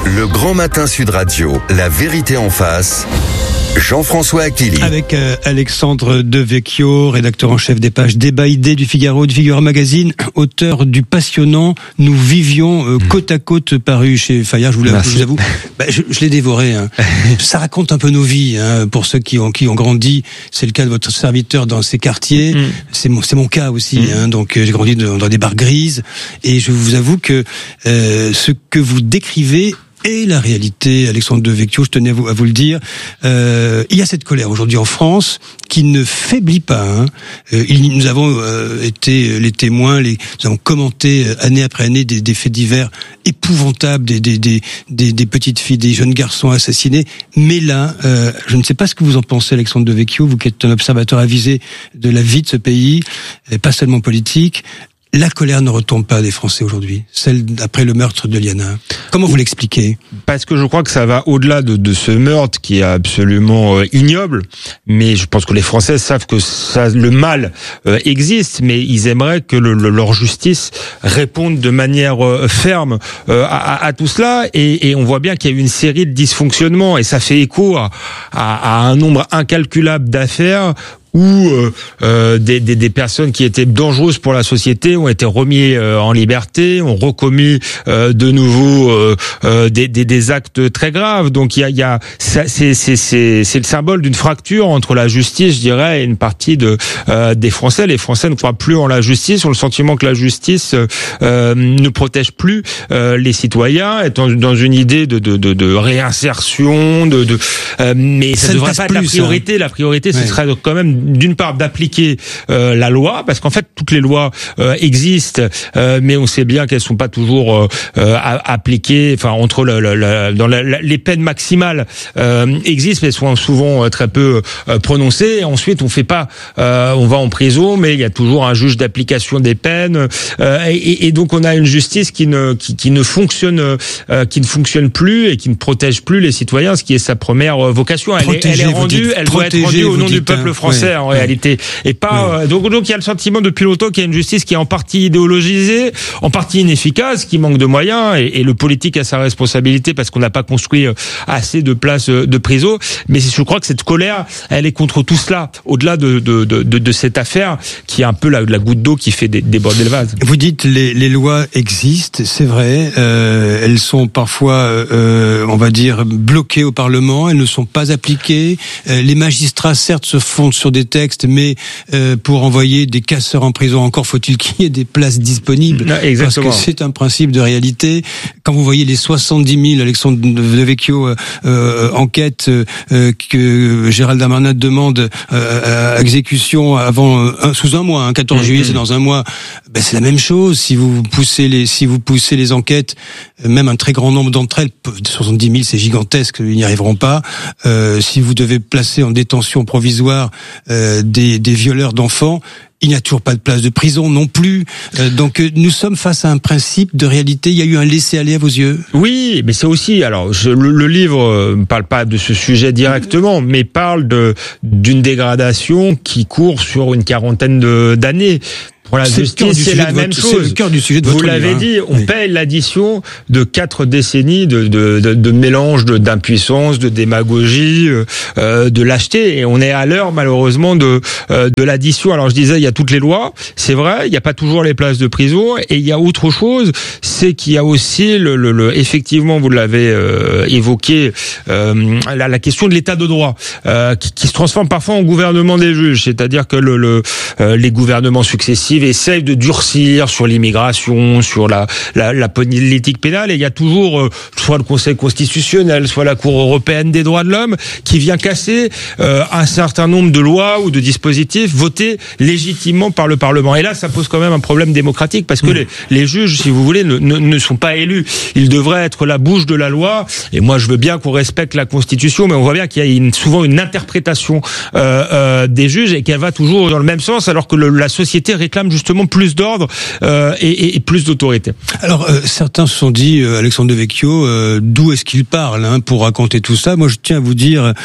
Le Grand Matin Sud Radio, la vérité en face. Jean-François Achilli. Avec Alexandre Devecchio, rédacteur en chef des pages Débat Idées du Figaro Magazine, auteur du passionnant Nous vivions côte à côte, paru chez Fayard. Je vous avoue, je l'ai dévoré. Ça raconte un peu nos vies, pour ceux qui ont grandi. C'est le cas de votre serviteur dans ces quartiers. C'est mon cas aussi. Donc j'ai grandi dans des bars grises, et je vous avoue que ce que vous décrivez et la réalité, Alexandre Devecchio, je tenais à vous le dire. Il y a cette colère aujourd'hui en France qui ne faiblit pas. Nous avons été les témoins, nous avons commenté année après année des faits divers épouvantables, des petites filles, des jeunes garçons assassinés. Mais là, je ne sais pas ce que vous en pensez, Alexandre Devecchio, vous qui êtes un observateur avisé de la vie de ce pays, et pas seulement politique. La colère ne retombe pas des Français aujourd'hui, celle après le meurtre de Liana. Comment vous l'expliquez ? Parce que je crois que ça va au-delà de ce meurtre qui est absolument ignoble, mais je pense que les Français savent que le mal existe, mais ils aimeraient que leur justice réponde de manière ferme à tout cela, et on voit bien qu'il y a eu une série de dysfonctionnements, et ça fait écho à un nombre incalculable d'affaires où des personnes qui étaient dangereuses pour la société ont été remis en liberté, ont recommis de nouveau des actes très graves. Donc c'est le symbole d'une fracture entre la justice, je dirais, et une partie des Français. Les Français ne croient plus en la justice, ont le sentiment que la justice ne protège plus les citoyens, étant dans une idée de réinsertion, mais ça ne devrait pas être la priorité. La priorité, ce serait quand même d'une part d'appliquer la loi, parce qu'en fait toutes les lois existent, mais on sait bien qu'elles sont pas toujours appliquées. Enfin, entre les peines maximales existent, mais sont souvent très peu prononcées. Et ensuite, on va en prison, mais il y a toujours un juge d'application des peines, et donc on a une justice qui ne fonctionne plus et qui ne protège plus les citoyens, ce qui est sa première vocation. Elle doit être rendue au nom du peuple français. En réalité, et pas donc il y a le sentiment depuis longtemps qu'il y a une justice qui est en partie idéologisée, en partie inefficace, qui manque de moyens, et le politique a sa responsabilité parce qu'on n'a pas construit assez de places de prison. Mais je crois que cette colère, elle est contre tout cela, au-delà de cette affaire qui est un peu la goutte d'eau qui fait déborder le vase. Vous dites les lois existent, c'est vrai, elles sont parfois on va dire bloquées au Parlement, elles ne sont pas appliquées, les magistrats certes se fondent sur des textes, mais pour envoyer des casseurs en prison, encore faut-il qu'il y ait des places disponibles. Exactement. Parce que c'est un principe de réalité. Quand vous voyez les 70 000, Alexandre Devecchio, enquêtes que Gérald Darmanin demande à exécution sous un mois, 14 juillet, c'est dans un mois, c'est la même chose. Si vous poussez les enquêtes, même un très grand nombre d'entre elles, 70 000 c'est gigantesque, ils n'y arriveront pas. Si vous devez placer en détention provisoire des violeurs d'enfants, il n'y a toujours pas de place de prison non plus. Donc nous sommes face à un principe de réalité. Il y a eu un laisser-aller à vos yeux. Oui, mais c'est aussi. Alors le livre ne parle pas de ce sujet directement, mais parle d'une dégradation qui court sur une quarantaine d'années. Pour la justice, c'est la même chose. C'est le cœur du sujet de votre livre. Vous l'avez dit, on paye l'addition de 4 décennies de mélange d'impuissance, de démagogie, de lâcheté, et on est à l'heure malheureusement de l'addition. Alors je disais, il y a toutes les lois, c'est vrai, il n'y a pas toujours les places de prison, et il y a autre chose, c'est qu'il y a aussi effectivement, vous l'avez évoqué, la question de l'état de droit, qui se transforme parfois en gouvernement des juges, c'est-à-dire que les gouvernements successifs essayent de durcir sur l'immigration, sur la politique pénale, et il y a toujours soit le Conseil constitutionnel, soit la Cour européenne des droits de l'homme qui vient casser un certain nombre de lois ou de dispositifs votés légitimement par le Parlement. Et là, ça pose quand même un problème démocratique, parce que les juges, si vous voulez, ne sont pas élus. Ils devraient être la bouche de la loi, et moi je veux bien qu'on respecte la Constitution, mais on voit bien qu'il y a souvent une interprétation des juges, et qu'elle va toujours dans le même sens, alors que la société réclame justement plus d'ordre et plus d'autorité. Alors certains se sont dit, Alexandre Devecchio, d'où est-ce qu'il parle pour raconter tout ça ? Moi je tiens à vous dire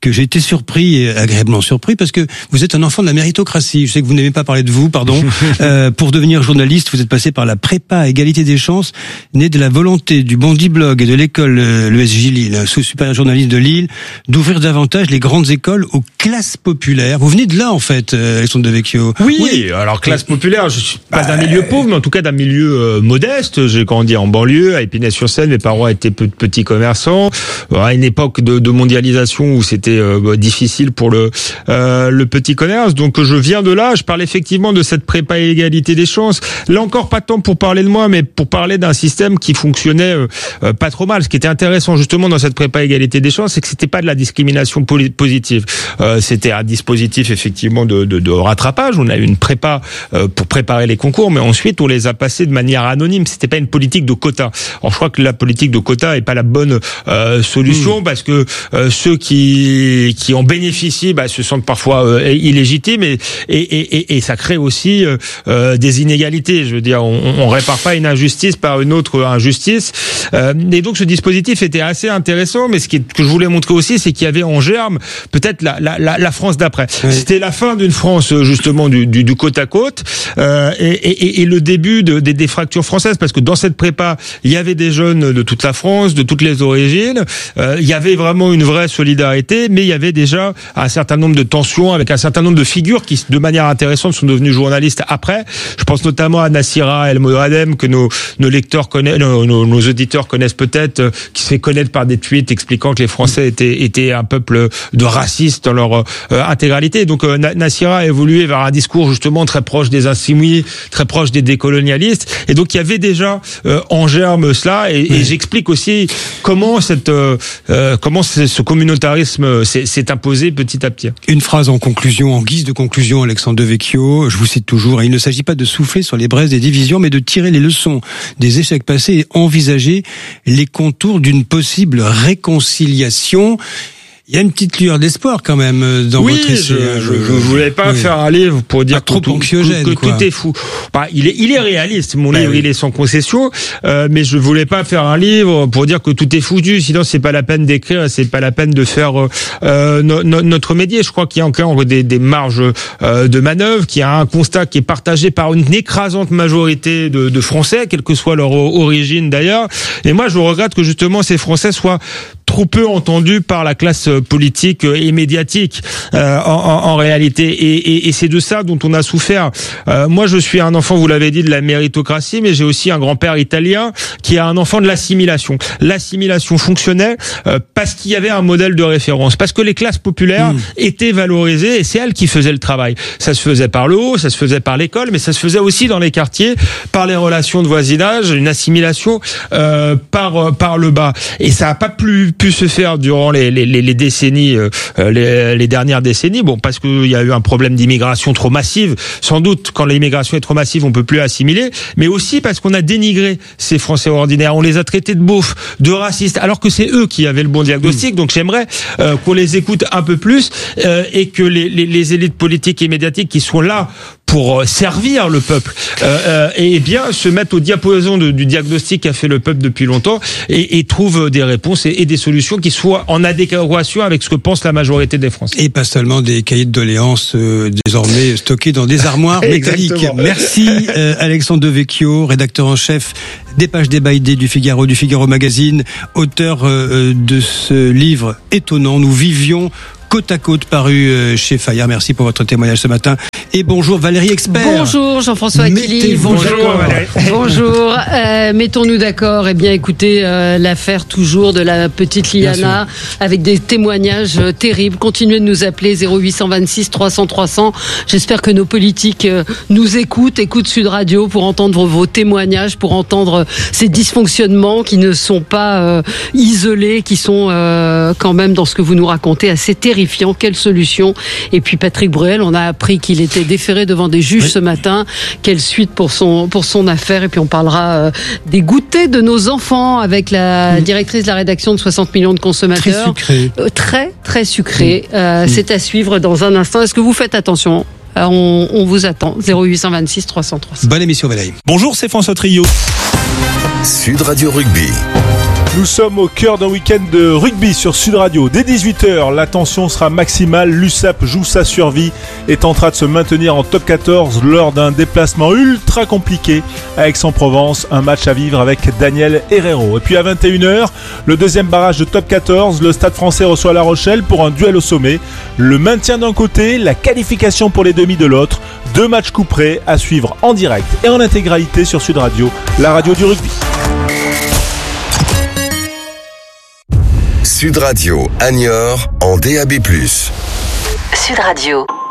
que j'ai été surpris et agréablement surpris parce que vous êtes un enfant de la méritocratie. Je sais que vous n'aimez pas parler de vous, pardon. Pour devenir journaliste, vous êtes passé par la prépa à égalité des chances, né de la volonté du Bondy Blog et de l'école l'ESJ Lille, sous supérieur journaliste de Lille, d'ouvrir davantage les grandes écoles aux classes populaires. Vous venez de là, en fait, Alexandre Devecchio. Oui, alors classe populaire, je suis pas d'un milieu pauvre, mais en tout cas d'un milieu modeste. J'ai grandi en banlieue, à Épinay-sur-Seine, mes parents étaient petits commerçants, à une époque de mondialisation où c'était difficile pour le petit commerce. Donc je viens de là, je parle effectivement de cette prépa égalité des chances. Là encore, pas tant pour parler de moi, mais pour parler d'un système qui fonctionnait pas trop mal. Ce qui était intéressant justement dans cette prépa égalité des chances, c'est que c'était pas de la discrimination positive. C'était un dispositif effectivement de rattrapage. On a eu une prépa pour préparer les concours, mais ensuite on les a passés de manière anonyme. C'était pas une politique de quota. Alors je crois que la politique de quota est pas la bonne solution parce que ceux qui en bénéficient se sentent parfois illégitimes et ça crée aussi des inégalités. Je veux dire, on répare pas une injustice par une autre injustice. Et donc ce dispositif était assez intéressant, mais que je voulais montrer aussi, c'est qu'il y avait en germe peut-être la France d'après. Oui. C'était la fin d'une France justement du côte à côte et le début des fractures françaises, parce que dans cette prépa il y avait des jeunes de toute la France, de toutes les origines. Il y avait vraiment une vraie solidarité, mais il y avait déjà un certain nombre de tensions avec un certain nombre de figures qui, de manière intéressante, sont devenues journalistes après. Je pense notamment à Nassira El Moadem, que nos lecteurs connaissent, nos auditeurs connaissent peut-être, qui se fait connaître par des tweets expliquant que les Français étaient un peuple de racistes dans leur intégralité. Donc Nassira a évolué vers un discours justement très proche des insoumis, très proche des décolonialistes. Et donc il y avait déjà en germe cela. Et j'explique aussi comment ce communautarisme s'est imposé petit à petit. Une phrase en conclusion, en guise de conclusion, Alexandre Devecchio, je vous cite toujours, il ne s'agit pas de souffler sur les braises des divisions, mais de tirer les leçons des échecs passés et envisager les contours d'une possible réconciliation. Il y a une petite lueur d'espoir quand même dans votre essai. Je voulais pas faire un livre pour dire trop anxiogène, que tout est fou. Il est réaliste, mon livre, il est sans concession, mais je voulais pas faire un livre pour dire que tout est foutu, sinon c'est pas la peine d'écrire, c'est pas la peine de faire notre métier. Je crois qu'il y a encore des marges de manœuvre, qu'il y a un constat qui est partagé par une écrasante majorité de Français, quelle que soit leur origine d'ailleurs. Et moi je regrette que justement ces Français soient trop peu entendus par la classe politique et médiatique en réalité, et c'est de ça dont on a souffert. Moi je suis un enfant, vous l'avez dit, de la méritocratie, mais j'ai aussi un grand-père italien qui est un enfant de l'assimilation. L'assimilation fonctionnait parce qu'il y avait un modèle de référence, parce que les classes populaires étaient valorisées et c'est elles qui faisaient le travail. Ça se faisait par le haut, ça se faisait par l'école, mais ça se faisait aussi dans les quartiers, par les relations de voisinage, une assimilation par le bas. Et ça n'a pas pu se faire durant les décennies, les dernières décennies. Bon, parce qu'il y a eu un problème d'immigration trop massive. Sans doute, quand l'immigration est trop massive, on peut plus assimiler. Mais aussi parce qu'on a dénigré ces Français ordinaires. On les a traités de beaufs, de racistes, alors que c'est eux qui avaient le bon diagnostic. Donc j'aimerais qu'on les écoute un peu plus et que les élites politiques et médiatiques qui sont là pour servir le peuple, et bien se mettent au diapason du diagnostic qu'a fait le peuple depuis longtemps et trouvent des réponses et des solutions qui soient en adéquation avec ce que pense la majorité des Français. Et pas seulement des cahiers de doléances désormais stockés dans des armoires métalliques. Merci Alexandre Devecchio, rédacteur en chef des pages débat idées du Figaro Magazine, auteur de ce livre étonnant, Nous vivions côte à côte, paru chez Fayard. Merci pour votre témoignage ce matin. Et bonjour Valérie Expert. Bonjour Jean-François Aquili. Bonjour Valérie. Bonjour. Mettons-nous d'accord. Eh bien, écoutez, l'affaire toujours de la petite Liana, avec des témoignages terribles. Continuez de nous appeler 0826 300 300. J'espère que nos politiques nous écoutent Sud Radio pour entendre vos témoignages, pour entendre ces dysfonctionnements qui ne sont pas isolés, qui sont quand même dans ce que vous nous racontez assez terrifiants. Quelle solution? Et puis Patrick Bruel, on a appris qu'il était déféré devant des juges ce matin. Quelle suite pour son affaire? Et puis on parlera des goûters de nos enfants avec la directrice de la rédaction de 60 millions de consommateurs. Très sucré. Très sucré. C'est à suivre dans un instant. Est-ce que vous faites attention? On vous attend. 0826 303. Bonne émission Valérie. Bonjour, c'est François Trio. Sud Radio Rugby. Nous sommes au cœur d'un week-end de rugby sur Sud Radio. Dès 18h, la tension sera maximale. L'USAP joue sa survie et tentera de se maintenir en top 14 lors d'un déplacement ultra compliqué à Aix-en-Provence. Un match à vivre avec Daniel Herrero. Et puis à 21h, le deuxième barrage de top 14. Le Stade Français reçoit La Rochelle pour un duel au sommet. Le maintien d'un côté, la qualification pour les demi de l'autre. 2 matchs couperés à suivre en direct et en intégralité sur Sud Radio, la radio du rugby. Sud Radio, Niort en DAB+. Sud Radio.